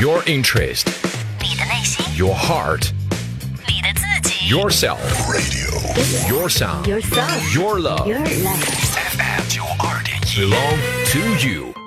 Your interest. 你的内心 Your heart. 你的自己 Yourself. Radio. Your sound. Yourself Your love. Your love FM 92.1 Belong to you.